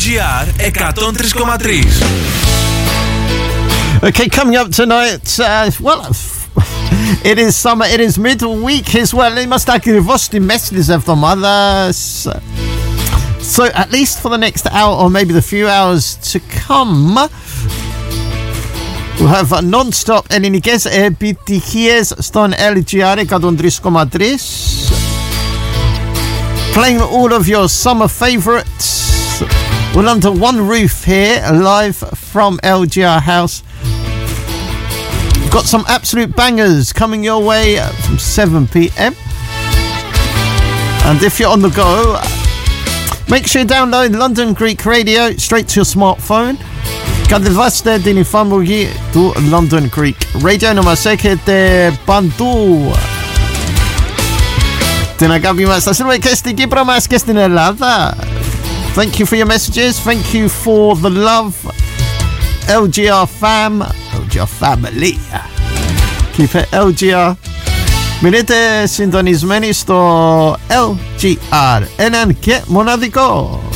LGR 103,3. Okay, coming up tonight, it is summer, it is midweek as well. Είμαστε ακριβώς στη μέση της εβδομάδας. So at least for the next hour or maybe the few hours to come, we'll have non-stop ελληνικές επιτυχίες στον LGR 103,3. Playing all of your summer favourites. We're under one roof here, live from LGR House. We've got some absolute bangers coming your way from 7 p.m. And if you're on the go, make sure you download London Greek Radio straight to your smartphone. Κατεβάστε την εφαρμογή του London Greek Radio να μας έχετε παντού. Την αγάπη μας θα στείλουμε και στην Κύπρο μας και στην Ελλάδα. Thank you for your messages. Thank you for the love. LGR fam. LGR family. Keep it LGR. Μείνετε συντονισμένοι στο LGR. Έναν και μοναδικό.